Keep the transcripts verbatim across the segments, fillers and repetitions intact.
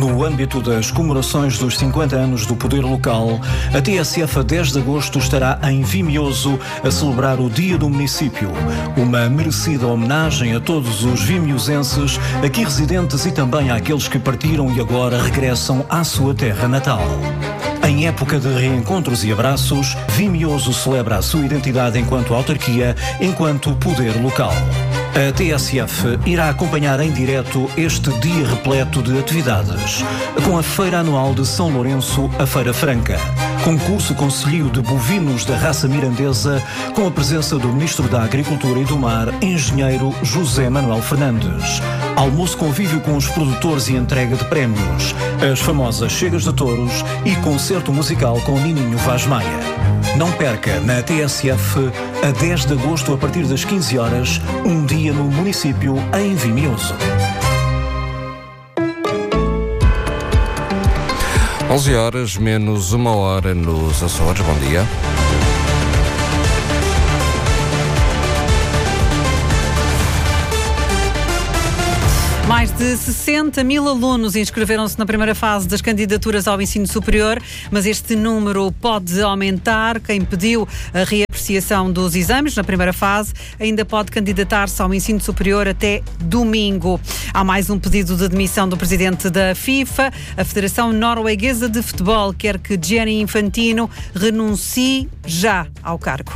No âmbito das comemorações dos cinquenta anos do Poder Local, a T S F a dez de agosto estará em Vimioso a celebrar o Dia do Município. Uma merecida homenagem a todos os vimiosenses, aqui residentes e também àqueles que partiram e agora regressam à sua terra natal. Em época de reencontros e abraços, Vimioso celebra a sua identidade enquanto autarquia, enquanto poder local. A T S F irá acompanhar em direto este dia repleto de atividades, com a Feira Anual de São Lourenço, a Feira Franca, concurso concelhio de bovinos da raça mirandesa, com a presença do Ministro da Agricultura e do Mar, Engenheiro José Manuel Fernandes, almoço convívio com os produtores e entrega de prémios, as famosas chegas de touros e concerto musical com Nininho Vaz Maia. Não perca na T S F, a dez de agosto, a partir das quinze horas, um dia no município em Vimioso. onze horas menos uma hora nos Açores. Bom dia. Mais de sessenta mil alunos inscreveram-se na primeira fase das candidaturas ao ensino superior, mas este número pode aumentar. Quem pediu a reapreciação dos exames na primeira fase ainda pode candidatar-se ao ensino superior até domingo. Há mais um pedido de demissão do presidente da FIFA. A Federação Norueguesa de Futebol quer que Gianni Infantino renuncie já ao cargo.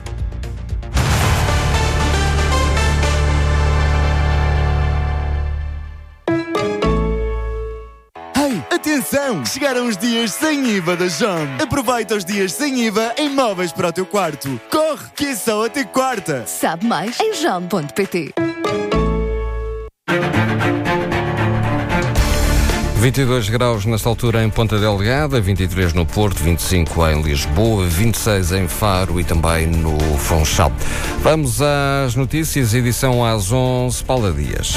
Atenção! Chegaram os dias sem I V A da Jom. Aproveita os dias sem I V A em móveis para o teu quarto. Corre, que é só até quarta. Sabe mais em jom ponto pt. vinte e dois graus nesta altura em Ponta Delgada, vinte e três no Porto, vinte e cinco em Lisboa, vinte e seis em Faro e também no Funchal. Vamos às notícias, edição às onze, Paula Dias.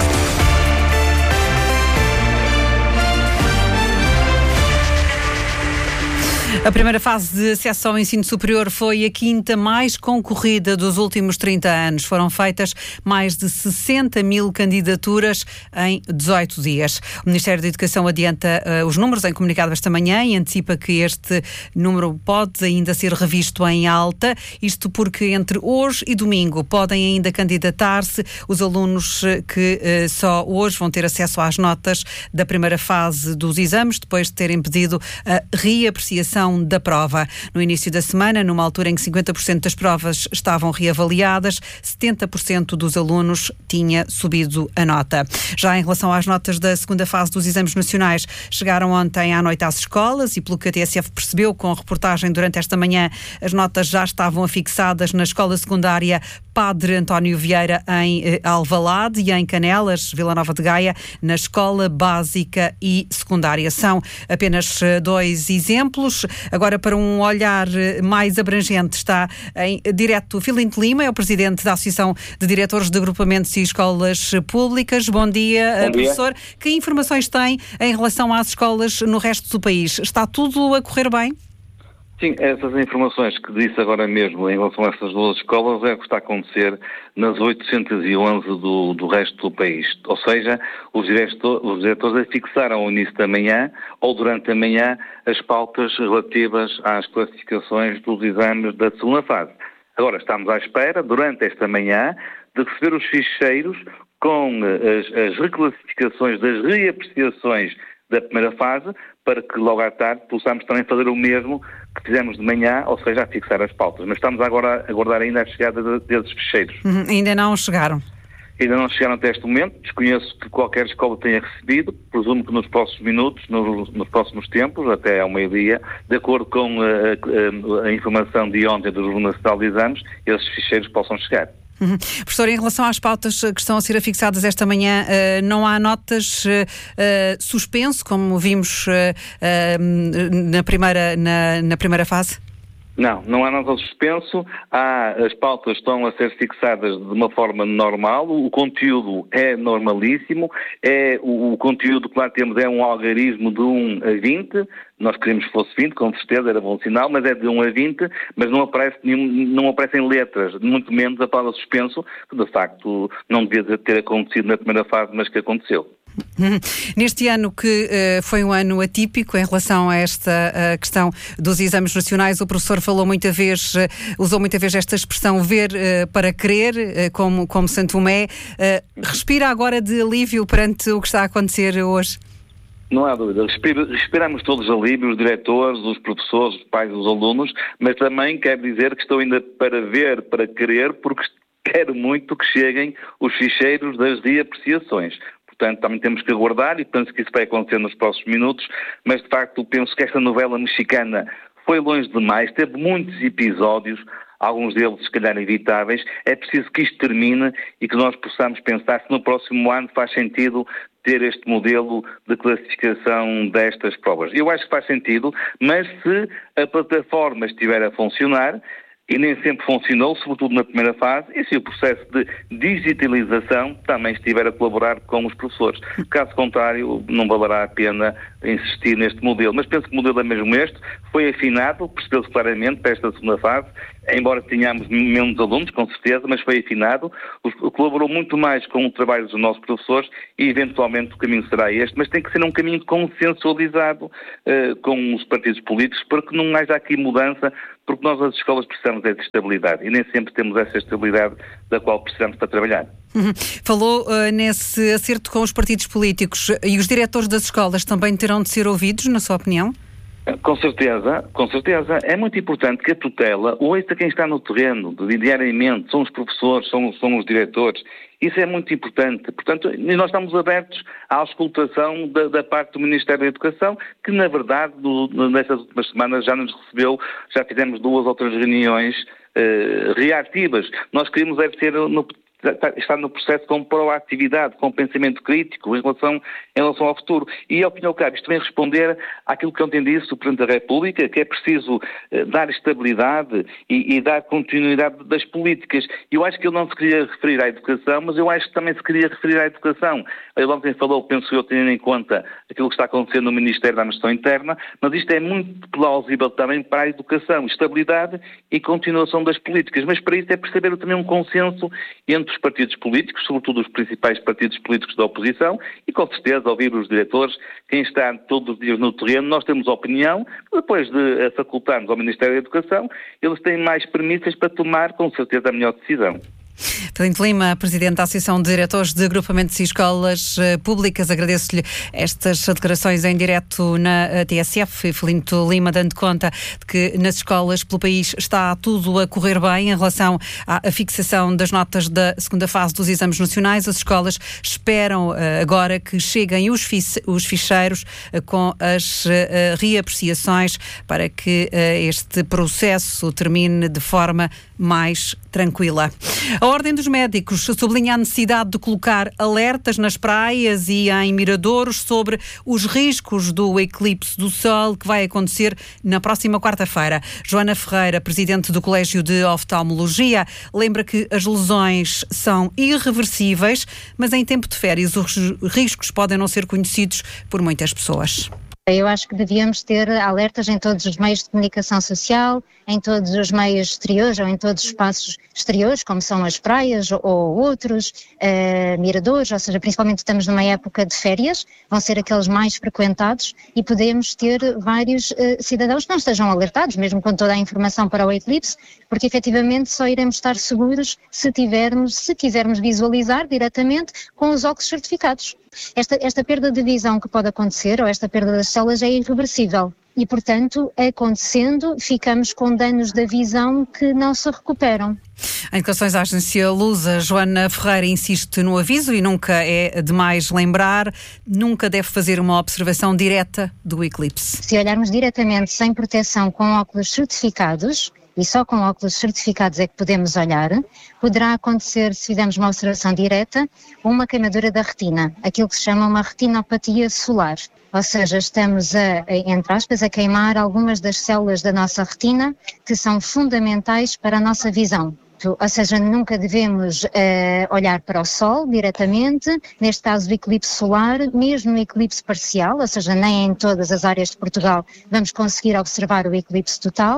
A primeira fase de acesso ao ensino superior foi a quinta mais concorrida dos últimos trinta anos. Foram feitas mais de sessenta mil candidaturas em dezoito dias. O Ministério da Educação adianta uh, os números em comunicado esta manhã e antecipa que este número pode ainda ser revisto em alta. Isto porque entre hoje e domingo podem ainda candidatar-se os alunos que uh, só hoje vão ter acesso às notas da primeira fase dos exames, depois de terem pedido a reapreciação da prova. No início da semana, numa altura em que cinquenta por cento das provas estavam reavaliadas, setenta por cento dos alunos tinha subido a nota. Já em relação às notas da segunda fase dos exames nacionais, chegaram ontem à noite às escolas e, pelo que a T S F percebeu com a reportagem durante esta manhã, as notas já estavam afixadas na escola secundária Padre António Vieira em eh, Alvalade e em Canelas, Vila Nova de Gaia, na escola básica e secundária. São apenas eh, dois exemplos. Agora, para um olhar mais abrangente, está em direto Filinto Lima, é o presidente da Associação de Diretores de Agrupamentos e Escolas Públicas. Bom dia, Bom dia, professor. Que informações tem em relação às escolas no resto do país? Está tudo a correr bem? Sim, essas informações que disse agora mesmo em relação a essas duas escolas é o que está a acontecer nas oitocentas e onze do, do resto do país. Ou seja, os, diretor, os diretores fixaram ao início da manhã ou durante a manhã as pautas relativas às classificações dos exames da segunda fase. Agora estamos à espera, durante esta manhã, de receber os ficheiros com as, as reclassificações das reapreciações da primeira fase, para que logo à tarde possamos também fazer o mesmo que fizemos de manhã, ou seja, a fixar as pautas. Mas estamos agora a aguardar ainda a chegada desses ficheiros. Uhum, ainda não chegaram? Ainda não chegaram até este momento. Desconheço que qualquer escola tenha recebido. Presumo que nos próximos minutos, nos, nos próximos tempos, até ao meio-dia, de acordo com a, a, a informação de ontem do Jornal Nacional de Exames, esses ficheiros possam chegar. Uhum. Professor, em relação às pautas que estão a ser afixadas esta manhã, uh, não há notas uh, uh, suspenso, como vimos uh, uh, na, primeira, na, na primeira fase? Não, não há nada de suspenso. Há, as pautas estão a ser fixadas de uma forma normal, o conteúdo é normalíssimo, é, o, o conteúdo que lá temos é um algarismo de um a vinte, nós queríamos que fosse vinte, com certeza, era bom sinal, mas é de um a vinte, mas não, aparece nenhum, não aparecem letras, muito menos a palavra suspenso, que de facto não devia ter acontecido na primeira fase, mas que aconteceu. Neste ano que uh, foi um ano atípico em relação a esta uh, questão dos exames nacionais, o professor falou muita vez, uh, usou muita vez esta expressão ver uh, para crer, uh, como, como Santo Tomé. Uh, respira agora de alívio perante o que está a acontecer hoje? Não há dúvida. Respiramos todos alívio, os diretores, os professores, os pais, os alunos, mas também quero dizer que estou ainda para ver, para querer, porque quero muito que cheguem os ficheiros das reapreciações. Portanto, também temos que aguardar e penso que isso vai acontecer nos próximos minutos, mas de facto penso que esta novela mexicana foi longe demais, teve muitos episódios, alguns deles se calhar evitáveis. É preciso que isto termine e que nós possamos pensar se no próximo ano faz sentido ter este modelo de classificação destas provas. Eu acho que faz sentido, mas se a plataforma estiver a funcionar, e nem sempre funcionou, sobretudo na primeira fase, e se o processo de digitalização também estiver a colaborar com os professores. Caso contrário, não valerá a pena insistir neste modelo. Mas penso que o modelo é mesmo este, foi afinado, percebeu-se claramente para esta segunda fase, embora tenhamos menos alunos, com certeza, mas foi afinado, colaborou muito mais com o trabalho dos nossos professores e eventualmente o caminho será este, mas tem que ser um caminho consensualizado uh, com os partidos políticos para que não haja aqui mudança, porque nós as escolas precisamos de estabilidade e nem sempre temos essa estabilidade da qual precisamos para trabalhar. Uhum. Falou uh, nesse acerto com os partidos políticos e os diretores das escolas também terão de ser ouvidos, na sua opinião? Com certeza, com certeza. É muito importante que a tutela ouça quem está no terreno, diariamente, são os professores, são, são os diretores. Isso é muito importante. Portanto, nós estamos abertos à auscultação da, da parte do Ministério da Educação, que, na verdade, do, nestas últimas semanas já nos recebeu, já fizemos duas ou três reuniões eh, reativas. Nós queríamos é ser no está no processo com proatividade, com pensamento crítico em relação, em relação ao futuro. E, ao fim e ao cabo, isto vem responder àquilo que ontem disse o Presidente da República, que é preciso eh, dar estabilidade e, e dar continuidade das políticas. Eu acho que ele não se queria referir à educação, mas eu acho que também se queria referir à educação. Ele ontem falou, penso eu, tendo em conta aquilo que está acontecendo no Ministério da Administração Interna, mas isto é muito plausível também para a educação, estabilidade e continuação das políticas. Mas para isso é perceber também um consenso entre os partidos políticos, sobretudo os principais partidos políticos da oposição, e com certeza ouvir os diretores, quem está todos os dias no terreno. Nós temos opinião, depois de facultarmos ao Ministério da Educação, eles têm mais premissas para tomar, com certeza, a melhor decisão. Filinto Lima, Presidente da Associação de Diretores de Agrupamentos e Escolas Públicas, agradeço-lhe estas declarações em direto na T S F. Filinto Lima dando conta de que nas escolas pelo país está tudo a correr bem em relação à fixação das notas da segunda fase dos exames nacionais. As escolas esperam agora que cheguem os, fi- os ficheiros com as reapreciações para que este processo termine de forma mais tranquila. A Ordem dos Médicos sublinha a necessidade de colocar alertas nas praias e em miradouros sobre os riscos do eclipse do Sol que vai acontecer na próxima quarta-feira. Joana Ferreira, Presidente do Colégio de Oftalmologia, lembra que as lesões são irreversíveis, mas em tempo de férias os riscos podem não ser conhecidos por muitas pessoas. Eu acho que devíamos ter alertas em todos os meios de comunicação social, em todos os meios exteriores ou em todos os espaços exteriores, como são as praias ou outros, uh, miradores, ou seja, principalmente estamos numa época de férias, vão ser aqueles mais frequentados e podemos ter vários uh, cidadãos que não estejam alertados, mesmo com toda a informação para o eclipse, porque efetivamente só iremos estar seguros se tivermos, se quisermos visualizar diretamente com os óculos certificados. Esta, esta perda de visão que pode acontecer, ou esta perda das células, é irreversível. E, portanto, acontecendo, ficamos com danos da visão que não se recuperam. Em declarações à agência Lusa, Joana Ferreira insiste no aviso e nunca é demais lembrar, nunca deve fazer uma observação direta do eclipse. Se olharmos diretamente sem proteção com óculos certificados, e só com óculos certificados é que podemos olhar, poderá acontecer, se fizermos uma observação direta, uma queimadura da retina, aquilo que se chama uma retinopatia solar. Ou seja, estamos, a, entre aspas, a queimar algumas das células da nossa retina que são fundamentais para a nossa visão. Ou seja, nunca devemos uh, olhar para o Sol diretamente, neste caso o eclipse solar, mesmo no eclipse parcial, ou seja, nem em todas as áreas de Portugal vamos conseguir observar o eclipse total,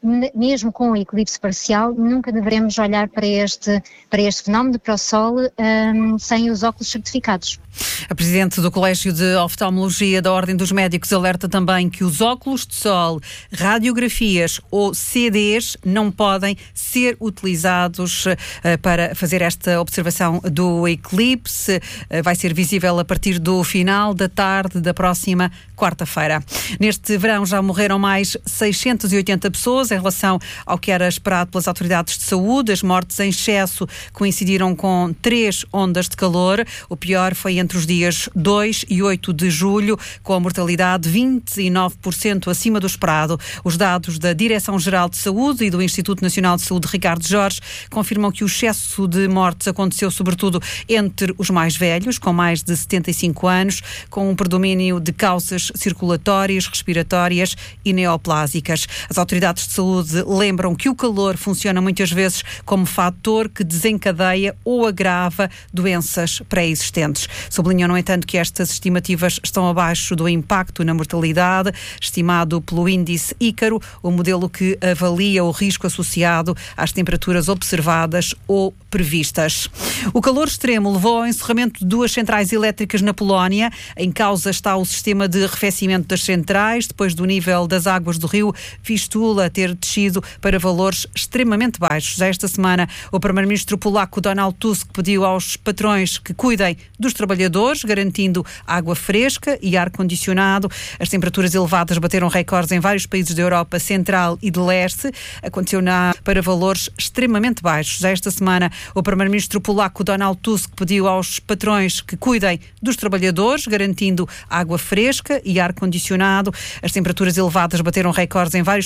mesmo com o eclipse parcial, nunca devemos olhar para este, para este fenómeno, para o Sol, um, sem os óculos certificados. A Presidente do Colégio de Oftalmologia da Ordem dos Médicos alerta também que os óculos de sol, radiografias ou C Ds não podem ser utilizados uh, para fazer esta observação do eclipse. Uh, vai ser visível a partir do final da tarde da próxima quarta-feira. Neste verão já morreram mais seiscentas e oitenta pessoas em relação ao que era esperado pelas autoridades de saúde. As mortes em excesso coincidiram com três ondas de calor. O pior foi entre os dias dois e oito de julho, com a mortalidade vinte e nove por cento acima do esperado. Os dados da Direção-Geral de Saúde e do Instituto Nacional de Saúde Ricardo Jorge confirmam que o excesso de mortes aconteceu sobretudo entre os mais velhos, com mais de setenta e cinco anos, com um predomínio de causas circulatórias, respiratórias e neoplásicas. As autoridades de saúde lembram que o calor funciona muitas vezes como fator que desencadeia ou agrava doenças pré-existentes. Sublinham, no entanto, que estas estimativas estão abaixo do impacto na mortalidade, estimado pelo índice Ícaro, o modelo que avalia o risco associado às temperaturas observadas ou previstas. O calor extremo levou ao encerramento de duas centrais elétricas na Polónia. Em causa está o sistema de arrefecimento das centrais, depois do nível das águas do rio Vistula ter descido para valores extremamente baixos. Já esta semana, o primeiro-ministro polaco Donald Tusk pediu aos patrões que cuidem dos trabalhadores, garantindo água fresca e ar-condicionado. As temperaturas elevadas bateram recordes em vários países da Europa Central e de Leste. Aconteceu na, para valores extremamente baixos. Já esta semana, o primeiro-ministro polaco Donald Tusk pediu aos patrões que cuidem dos trabalhadores, garantindo água fresca e ar-condicionado. As temperaturas elevadas bateram recordes em vários